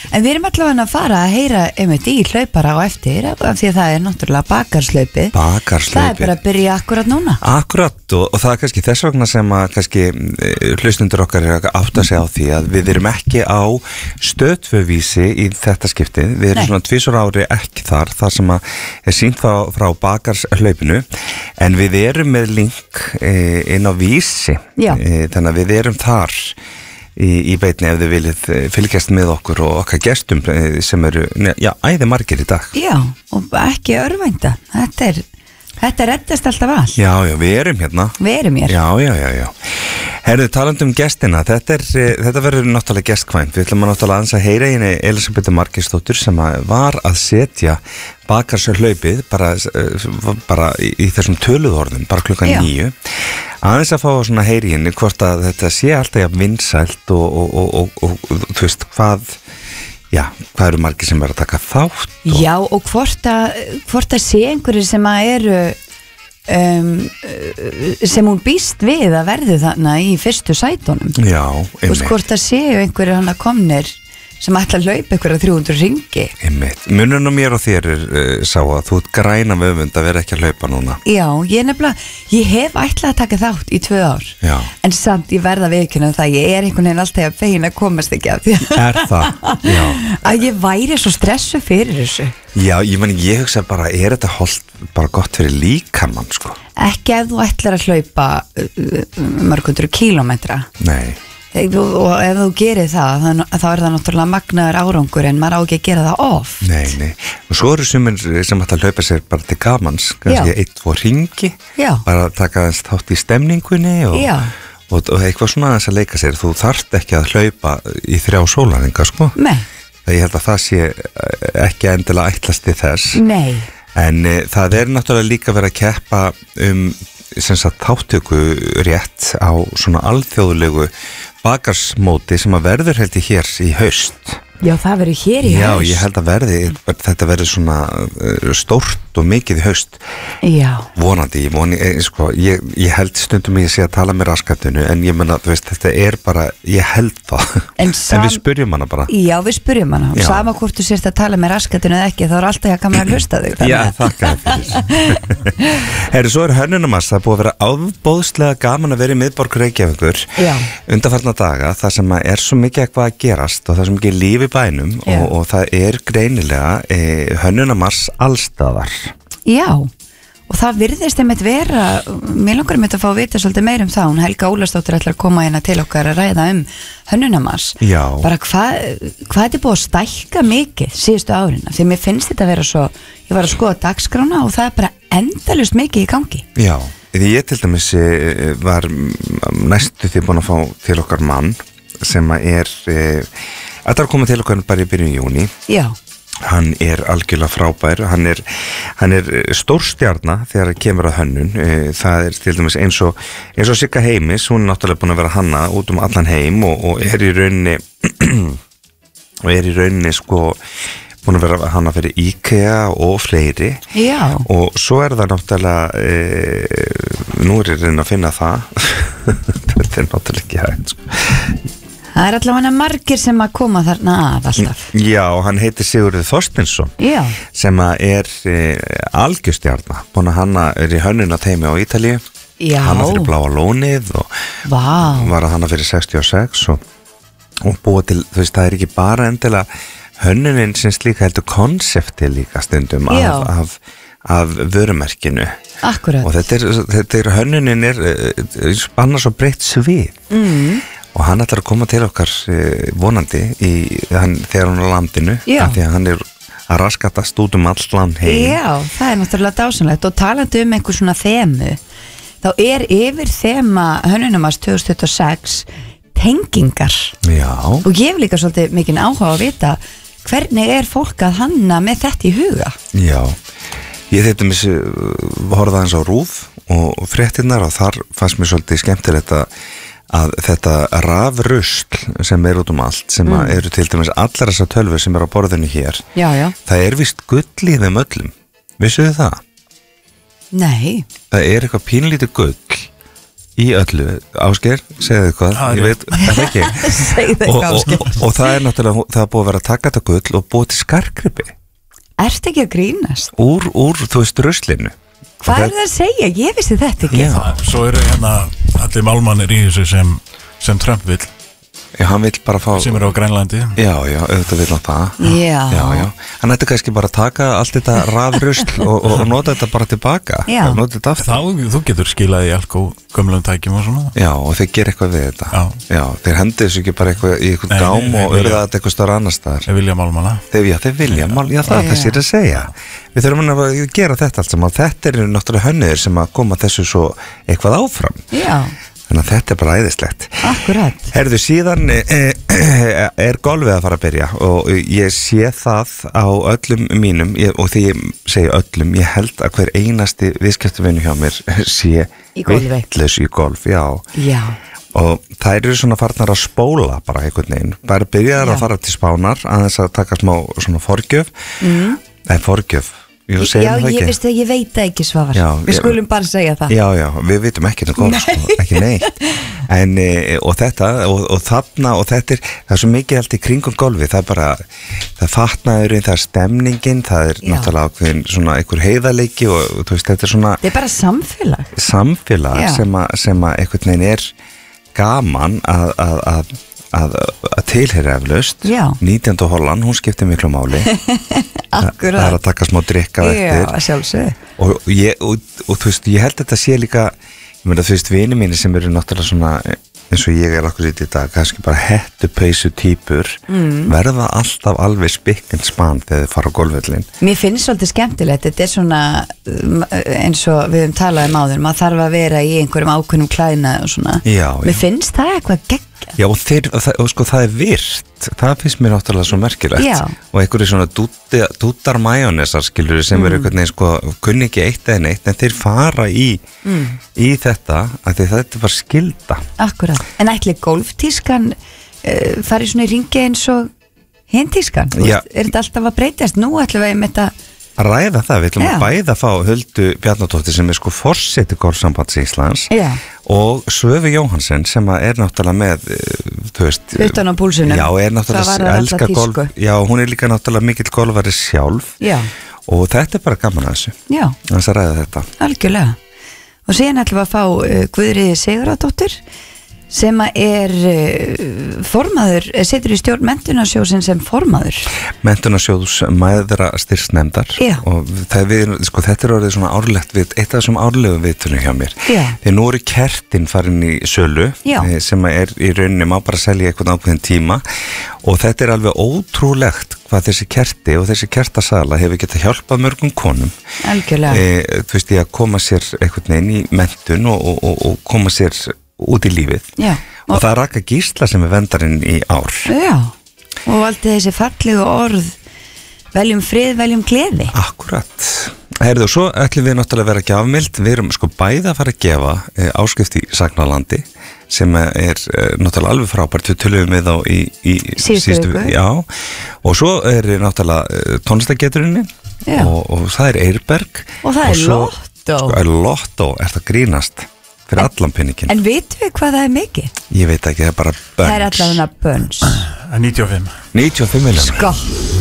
En við erum allavega að fara að heyra einmitt í hlaupara á eftir af því að það náttúrulega bakarslaupið. Það bara að byrja akkurat núna. Akkurat og það kannski þess vegna sem að kannski hlustundur okkar að átta sig á því að við erum ekki á stöðtvövísi í þetta skiptið. Við erum svona 2 ári ekki þar sem að sýnt frá bakarslaupinu en við erum með link inn á Vísi. Þannig að við erum þar í beinni ef þið viljið fylgjast með okkur og okkar gestum sem eru, æði margir í dag. Já, og ekki örvænta. Þetta reddast alltaf allt. Já, við erum hérna. Við erum hér. Já. Herðu, talandi gestina, þetta verður náttúrulega gestkvæmt. Við ætlum að náttúrulega aðeins að heyra einu Elisabethu Margeirsdóttur sem var að setja bakarslaupið bara í þessum töluðorðum, bara klukkan 9. Aðeins að fá svona heyri henni hvort að þetta sé alltaf vinsælt og þú veist hvað eru margir sem verður að taka þátt Já, og hvort að sé einhverjir sem að eru sem hún býst við að verði þarna í fyrstu sætunum. Já, einmitt. Hvort að séu einhverjir hana komnir sem ætla að hlaupa ykkur 300 ringi. Einmitt. Munurinn á mér og þér sá að þú ert græna vöfund að vera ekki að hlaupa núna. Já, ég hef ætlað að taka þátt í 2 ár. Já. En samt ég verða viðurkenna það, ég er einhvern veginn alltaf að fegin að komast ekki að því. Er það? Já. Að ég væri svo stressu fyrir þessu. Já, ég hugsa bara, þetta bara gott fyrir líkamann, sko? Ekki ef þú ætlar að hlaupa mörg 100 kílómetra. Nei. Og ef þú gerir það, þá er það náttúrulega magnaður árangur en maður á ekki að gera það oft. Nei. Og svo eru sumir sem ætla að hlaupa sér bara til gamans, kannski 1-2 ringi, bara taka þátt í stemningunni og eitthvað svona aðeins að leika sér. Þú þarft ekki að hlaupa í 3 sólarhringa, sko. Nei. Ég held að það sé ekki endilega ætlast til þess. Nei. En það er náttúrulega líka verið að keppa þáttöku rétt á svona alþjóðlegu bakarsmóti sem að verður held ég hér í haust. Já, það verður hér í haust. Já, ég held að þetta verður svona stórt og mikið í haust. Já. Vonandi, ég held stundum ég sé að tala með raskatinu en ég menna, þú veist, þetta er bara, ég held það. En við spyrjum hana bara. Já, við spyrjum hana. Sama hvort þú sérst að tala með raskatinu eða ekki, þá er alltaf gaman að hlusta þig. Já, þakka fyrir. Herru, svo er Hönnunarmars, það er búið að vera ábóðslega gaman að vera í miðborg Reykjavíkur undanfarna daga, það sem er svo mikið eitthvað að gerast og það sem ekki lífi bænum og það er greinilega Hönnunarmars allstaðar. Já, og það virðist einmitt vera, mér langar einmitt að fá að vita svolítið meir það, hún Helga Ólafsdóttir ætlar að koma hérna til okkar að ræða Hönnunarmars. Já. Bara hvað er búið að stækka mikið síðustu árina, því mér finnst þetta að vera svo, ég var að skoða dagskrána og það er bara endalaust mikið í gangi. Já, því ég til dæmis var næstu því búin að fá til okkar mann sem þetta er að koma til okkar bara í byrjun júní. Já. Hann er algjörlega frábær, hann er stórstjarna þegar það kemur að hönnun. Það er til dæmis eins og Sigga Heimis, hún er náttúrulega búin að vera hanna út allan heim og er í rauninni sko búin að vera hanna fyrir IKEA og fleiri. Já. Og svo er það náttúrulega nú er ég að finna það þetta er náttúrulega ekki hægt sko. Það er allavega margir sem að koma þarna að alltaf. Já, hann heitir Sigurður Þorsteinsson. Já. Sem er algjörstjarna. Búin að hanna í hönnunarteimi á Ítalíu. Já. Hanna fyrir Bláa lónið og var að hanna fyrir 66 og búið til, þú veist, það er ekki bara endilega hönnunin sem slíka heldur konsepti líka stundum af vörumerkinu. Akkurat. Og þetta er hönnunin spannar svo breytt svið. Og hann ætlar að koma til okkar vonandi þegar hann er á landinu af því að hann er að raskatast út allt land heim. Já, það er náttúrulega dásanlegt og talandi einhver svona þemu þá er yfir þema Hönnunarmars 2026 tengingar. Já. Og ég hef líka svolítið mikinn áhuga að vita hvernig er fólk að hanna með þetta í huga. Já, ég horfði aðeins á RÚV og fréttirnar og þar fannst mér svolítið skemmtilegt að þetta rafrusl sem er út allt, sem eru til dæmis allar þessar tölvur sem eru á borðinu hér, það er víst gull í þeim öllum. Vissuðu það? Nei. Það er eitthvað pínlítið gull í öllu, Ásgeir, segðu þið hvað, ég veit, það ekki segðu þið hvað, Ásgeir og það náttúrulega, það búið að vera að taka þetta gull og búið til skarkrippi. Ertu ekki að grínast? Úr þú veist, ruslinu. Hvað það að segja? Ég vissi þetta ekki. Svo eru allir málmannir í þessu sem Trump vill. Já, hann vill bara fá... Sem eru á Grænlandi. Já, auðvitað vill á það. Já. Hann ætti kannski bara að taka allt þetta rafrusl og nota þetta bara tilbaka. Já. Nota þetta aftur. Þú getur skilað í allt gömlum tækjum og svona. Já, og þeir gera eitthvað við þetta. Já, þeir hendur þessu ekki bara eitthvað í eitthvað gám og örða þetta eitthvað stóra annar staðar. Þeir vilja málmanna. Þeir vilja málmanna, það er það sér að segja. Við þurfum að gera þetta allt saman. Þetta eru náttúrulega hönnuðir sem að koma þessu svo eitthvað áfram. Já. Þannig að þetta er bara æðislegt. Akkurat. Herðu, síðan er golfið að fara að byrja og ég sé það á öllum mínum og því ég segi öllum, ég held að hver einasti viðskiptavinur hjá mér sé vitlaus í golf, já. Og það eru svona farnar að spóla bara einhvern veginn. Bara byrjaðar að fara til Spánar aðeins að taka smá svona forgjöf. Forgjöf. Já, ég veist að ég veit það ekki, Svavar. Við skulum bara segja það. Já, við vitum ekki golf, ekki neitt. En, og þetta, og þarna, og þetta það er svo mikið allt í kringum golfi, það er bara, það fatnaðurinn, það er stemningin, það er náttúrulega ákveðin svona einhver heiðarleiki og þú veist, þetta er svona... Þetta er bara samfélag. Samfélag sem að einhvern veginn er gaman að tilheyra eflaust. 19. Holland, hún skiptir miklu máli. Akkurat. Það er að taka smá drikka eftir. Já, sjálfsög. Og þú veist, ég held þetta sé líka, ég meina þú veist, vini mínir sem eru náttúrulega svona, eins og ég er okkur í dag, kannski bara hettupeysu týpur, verða alltaf alveg spikkinn span þegar þið fara á golfvöllin. Mér finnst svolítið skemmtilegt, þetta er svona, eins og við höfum talað áður, maður þarf að vera í einhverjum ákveðnum klæðnaði og svona. Já. Mér finnst það eitthvað geggjað. Já, og sko það er virt, það finnst mér náttúrulega svo merkilegt. Já. Og einhverju svona dútar majónesar, skilur sem eru einhvern veginn, sko, kunni ekki eitt eða neitt, en þeir fara í þetta, að þetta er bara skylda. Akkurat. En ætli golftískan fari svona í ringi eins og hintískan? Er þetta alltaf að breytast? Nú ætlum við þetta að ræða það, við ætlum að bæða fá Huldu Bjarnadóttir sem er sko forseti golfsambands Íslands og Svöfu Jóhansen sem er náttúrulega með, þú veist, utan á púlsunum. Já, er náttúrulega elska golf. Já, hún er líka náttúrulega mikill golfari sjálf. Já. Og þetta er bara gaman að þessu. Já. Þess að ræða þetta. Algjörlega. Og síðan ætlum við að fá Guðríði Sigurðardóttir sem er formaður, situr í stjórn Menntunarsjóðsins sem formaður. Menntunarsjóðs mæðra styrksnefndar og sko, þetta er orðið svona árlegt eitt af þessum árlegum viðtölum hjá mér. Þegar nú eru kertin farin í sölu sem er í rauninni má bara selja einhvern ákveðin tíma og þetta er alveg ótrúlegt hvað þessi kerti og þessi kertasala hefur getað hjálpað mörgum konum. Algjörlega. Þú veist, ég að koma sér einhvern veginn í menntun og koma sér út í lífið. Já. Og það er Raka Gísla sem er vendarinn í ár. Já, og alltaf þessi fallegu orð veljum frið, veljum gleði. Akkurat. Heyrðu, og svo ætlum við náttúrulega að vera gjafmild. Við erum sko bæði að fara að gefa áskrift í Sagnalandi sem er náttúrulega alveg frábært. Við tölum við á í síðustu viku. Já, og svo er náttúrulega tónlistageturinni og það er Eirberg og það er Lotto. Sko, Lotto, er það grínast fyrir allan pinningin. En veitum við hvað það er mikið? Ég veit ekki, það er bara bönns. Það er allavega bönns. 95. 95 miljónir. Sko.